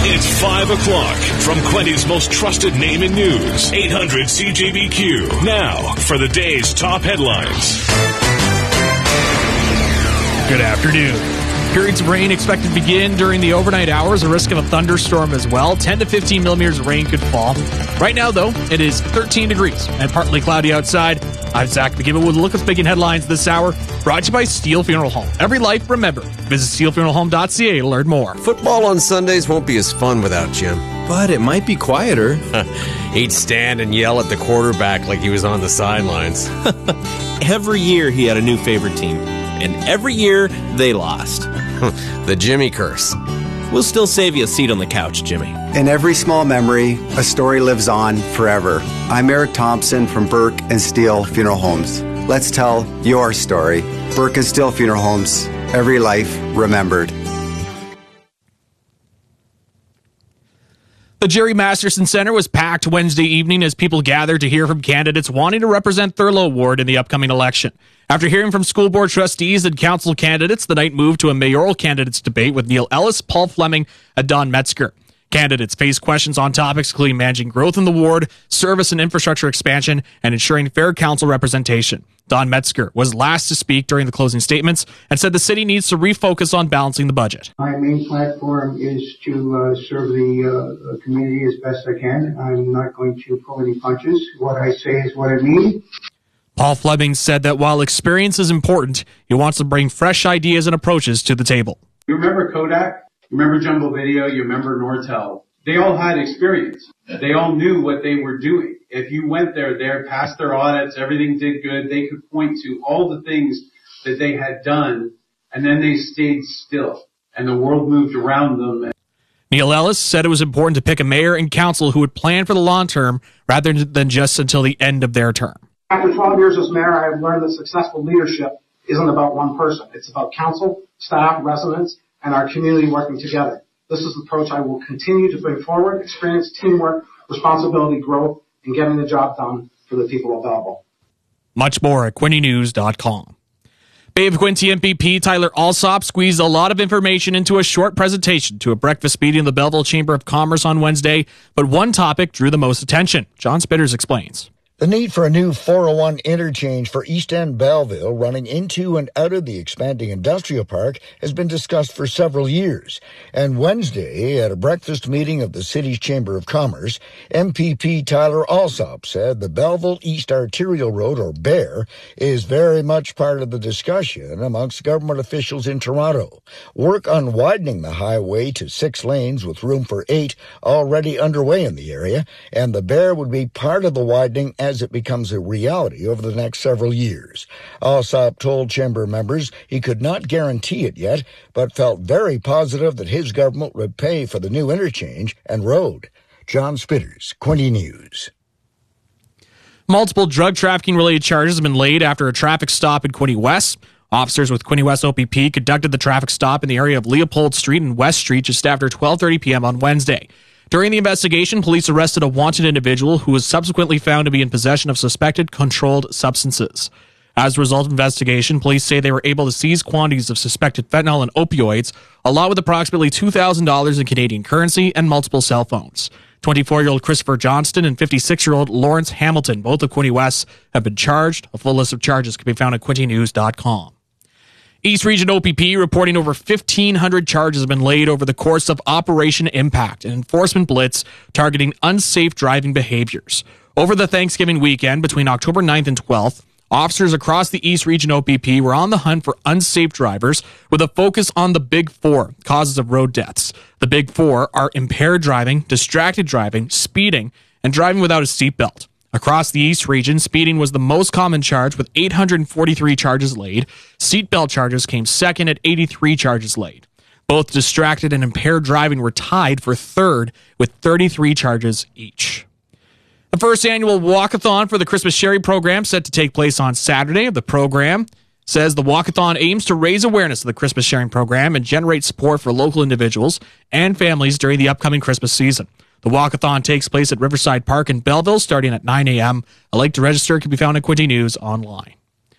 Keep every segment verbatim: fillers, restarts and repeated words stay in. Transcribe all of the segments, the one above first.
It's five o'clock from Quinty's most trusted name in news, eight hundred C J B Q. Now, for the day's top headlines. Good afternoon. Periods of rain expected to begin during the overnight hours. A risk of a thunderstorm as well. ten to fifteen millimeters of rain could fall. Right now, though, it is thirteen degrees and partly cloudy outside. I'm Zach McGibbon with a look at making headlines this hour. Brought to you by Steele Funeral Home. Every life, remember. Visit steel funeral home dot c a to learn more. Football on Sundays won't be as fun without Jim. But it might be quieter. He'd stand and yell at the quarterback like he was on the sidelines. Every year he had a new favorite team. And every year they lost. The Jimmy curse. We'll still save you a seat on the couch, Jimmy. In every small memory, a story lives on forever. I'm Eric Thompson from Burke and Steele Funeral Homes. Let's tell your story. Burke and Steele Funeral Homes. Every life remembered. The Jerry Masterson Center was packed Wednesday evening as people gathered to hear from candidates wanting to represent Thurlow Ward in the upcoming election. After hearing from school board trustees and council candidates, the night moved to a mayoral candidates debate with Neil Ellis, Paul Fleming, and Don Metzger. Candidates faced questions on topics including managing growth in the ward, service and infrastructure expansion, and ensuring fair council representation. Don Metzger was last to speak during the closing statements and said the city needs to refocus on balancing the budget. My main platform is to uh, serve the uh, community as best I can. I'm not going to pull any punches. What I say is what I mean. Paul Fleming said that while experience is important, he wants to bring fresh ideas and approaches to the table. You remember Kodak? You remember Jumbo Video? You remember Nortel? They all had experience. They all knew what they were doing. If you went there, there, passed their audits, everything did good, they could point to all the things that they had done, and then they stayed still, and the world moved around them. Neil Ellis said it was important to pick a mayor and council who would plan for the long term rather than just until the end of their term. After twelve years as mayor, I've learned that successful leadership isn't about one person. It's about council, staff, residents, and our community working together. This is the approach I will continue to bring forward: experience, teamwork, responsibility, growth, and getting the job done for the people of Belleville. Much more at Quinty News dot com. Bay of Quinty M P P Tyler Alsop squeezed a lot of information into a short presentation to a breakfast meeting in the Belleville Chamber of Commerce on Wednesday, but one topic drew the most attention. John Spitters explains. The need for a new four oh one interchange for East End Belleville running into and out of the expanding industrial park has been discussed for several years. And Wednesday, at a breakfast meeting of the city's Chamber of Commerce, M P P Tyler Alsop said the Belleville East Arterial Road, or B E A R, is very much part of the discussion amongst government officials in Toronto. Work on widening the highway to six lanes with room for eight already underway in the area, and the B E A R would be part of the widening as it becomes a reality over the next several years. Alsop told Chamber members he could not guarantee it yet, but felt very positive that his government would pay for the new interchange and road. John Spitters, Quinty News. Multiple drug trafficking-related charges have been laid after a traffic stop in Quinty West. Officers with Quinty West O P P conducted the traffic stop in the area of Leopold Street and West Street just after twelve thirty p.m. on Wednesday. During the investigation, police arrested a wanted individual who was subsequently found to be in possession of suspected controlled substances. As a result of investigation, police say they were able to seize quantities of suspected fentanyl and opioids, along with approximately two thousand dollars in Canadian currency and multiple cell phones. twenty-four-year-old Christopher Johnston and fifty-six-year-old Lawrence Hamilton, both of Quinty West, have been charged. A full list of charges can be found at Quinty News dot com. East Region O P P reporting over fifteen hundred charges have been laid over the course of Operation Impact, an enforcement blitz targeting unsafe driving behaviors. Over the Thanksgiving weekend between October ninth and twelfth, officers across the East Region O P P were on the hunt for unsafe drivers with a focus on the Big Four causes of road deaths. The Big Four are impaired driving, distracted driving, speeding, and driving without a seatbelt. Across the East Region, speeding was the most common charge with eight hundred forty-three charges laid. Seatbelt charges came second at eighty-three charges laid. Both distracted and impaired driving were tied for third with thirty-three charges each. The first annual walkathon for the Christmas Sherry program set to take place on Saturday. The program says the walkathon aims to raise awareness of the Christmas sharing program and generate support for local individuals and families during the upcoming Christmas season. The walkathon takes place at Riverside Park in Belleville starting at nine a.m. A link to register can be found at Quinty News online.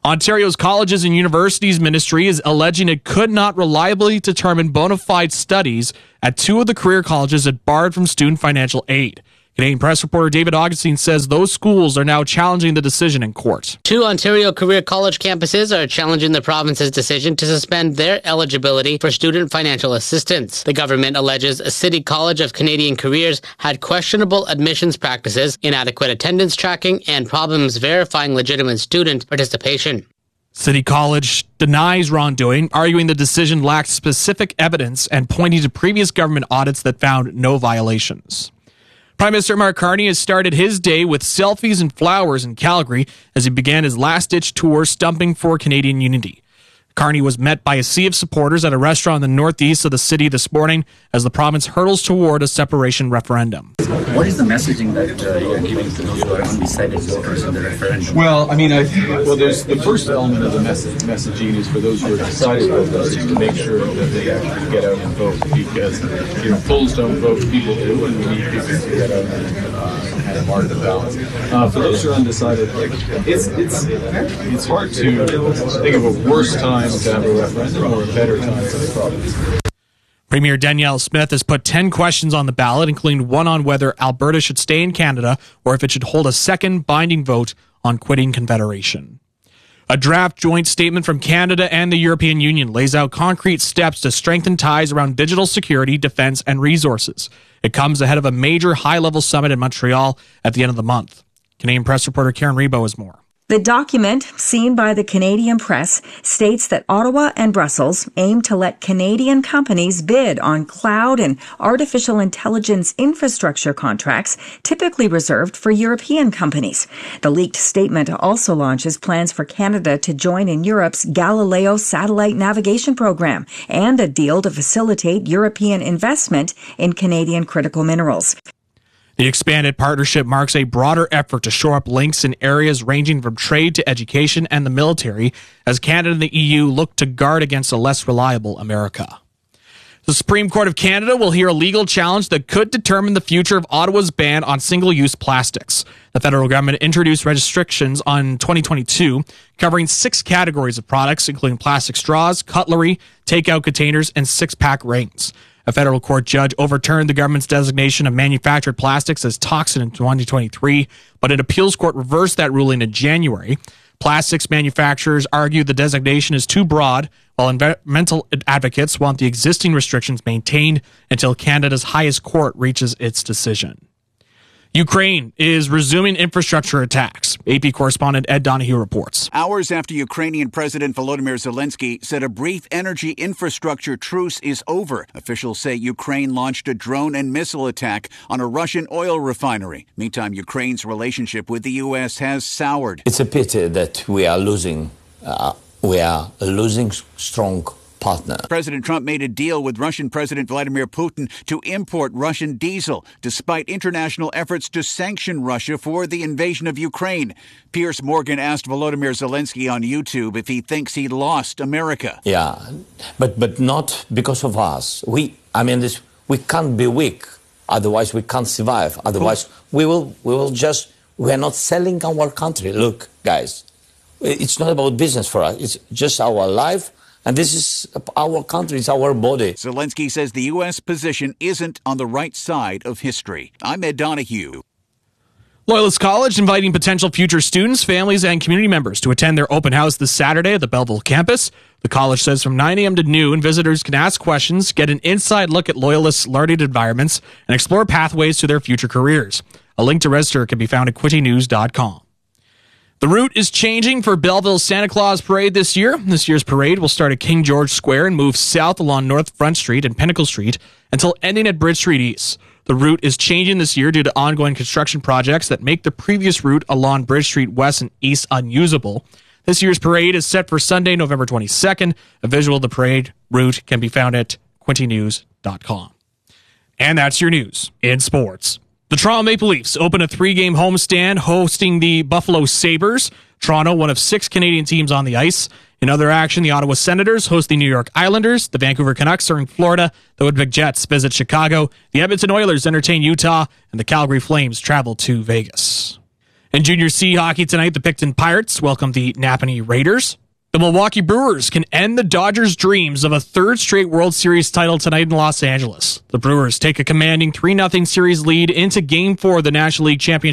Ontario's Colleges and Universities Ministry is alleging it could not reliably determine bona fide studies at two of the career colleges it barred from student financial aid. Canadian Press reporter David Augustine says those schools are now challenging the decision in court. Two Ontario Career College campuses are challenging the province's decision to suspend their eligibility for student financial assistance. The government alleges a City College of Canadian Careers had questionable admissions practices, inadequate attendance tracking, and problems verifying legitimate student participation. City College denies wrongdoing, arguing the decision lacked specific evidence and pointing to previous government audits that found no violations. Prime Minister Mark Carney has started his day with selfies and flowers in Calgary as he began his last-ditch tour stumping for Canadian unity. Carney was met by a sea of supporters at a restaurant in the northeast of the city this morning as the province hurdles toward a separation referendum. What is the messaging that uh, you're giving to those who are undecided voters in the referendum? Well, I mean, I well, there's the first element of the message, messaging is for those who are decided voters to make sure that they actually get out and vote, because you know polls don't vote, people do, and we need people to get out and, uh, and mark the ballots. Uh, for those who are undecided, like it's it's it's hard to think of a worse time to have a referendum or a better time for the province. Premier Danielle Smith has put ten questions on the ballot, including one on whether Alberta should stay in Canada or if it should hold a second binding vote on quitting Confederation. A draft joint statement from Canada and the European Union lays out concrete steps to strengthen ties around digital security, defense, and resources. It comes ahead of a major high-level summit in Montreal at the end of the month. Canadian Press reporter Karen Rebo has more. The document, seen by the Canadian press, states that Ottawa and Brussels aim to let Canadian companies bid on cloud and artificial intelligence infrastructure contracts typically reserved for European companies. The leaked statement also launches plans for Canada to join in Europe's Galileo satellite navigation program and a deal to facilitate European investment in Canadian critical minerals. The expanded partnership marks a broader effort to shore up links in areas ranging from trade to education and the military as Canada and the E U look to guard against a less reliable America. The Supreme Court of Canada will hear a legal challenge that could determine the future of Ottawa's ban on single-use plastics. The federal government introduced restrictions on twenty twenty-two covering six categories of products, including plastic straws, cutlery, takeout containers, and six-pack rings. A federal court judge overturned the government's designation of manufactured plastics as toxic in twenty twenty-three, but an appeals court reversed that ruling in January. Plastics manufacturers argue the designation is too broad, while environmental advocates want the existing restrictions maintained until Canada's highest court reaches its decision. Ukraine is resuming infrastructure attacks. A P correspondent Ed Donahue reports. Hours after Ukrainian President Volodymyr Zelensky said a brief energy infrastructure truce is over, officials say Ukraine launched a drone and missile attack on a Russian oil refinery. Meantime, Ukraine's relationship with the U S has soured. It's a pity that we are losing, uh, we are losing strong partner. President Trump made a deal with Russian President Vladimir Putin to import Russian diesel, despite international efforts to sanction Russia for the invasion of Ukraine. Piers Morgan asked Volodymyr Zelensky on YouTube if he thinks he lost America. Yeah, but but not because of us. We, I mean, this, we can't be weak. Otherwise, we can't survive. Otherwise, we will we will just, we are not selling our country. Look, guys, it's not about business for us. It's just our life. And this is our country, it's our body. Zelensky says the U S position isn't on the right side of history. I'm Ed Donahue. Loyalist College inviting potential future students, families, and community members to attend their open house this Saturday at the Belleville campus. The college says from nine a.m. to noon, visitors can ask questions, get an inside look at Loyalist's learning environments, and explore pathways to their future careers. A link to register can be found at quinte news dot com. The route is changing for Belleville's Santa Claus Parade this year. This year's parade will start at King George Square and move south along North Front Street and Pinnacle Street until ending at Bridge Street East. The route is changing this year due to ongoing construction projects that make the previous route along Bridge Street West and East unusable. This year's parade is set for Sunday, November twenty-second. A visual of the parade route can be found at quinte news dot com. And that's your news in sports. The Toronto Maple Leafs open a three-game homestand hosting the Buffalo Sabres. Toronto, one of six Canadian teams on the ice. In other action, the Ottawa Senators host the New York Islanders. The Vancouver Canucks are in Florida. The Winnipeg Jets visit Chicago. The Edmonton Oilers entertain Utah. And the Calgary Flames travel to Vegas. In Junior C hockey tonight, the Picton Pirates welcome the Napanee Raiders. The Milwaukee Brewers can end the Dodgers' dreams of a third straight World Series title tonight in Los Angeles. The Brewers take a commanding three nothing series lead into Game four of the National League Championship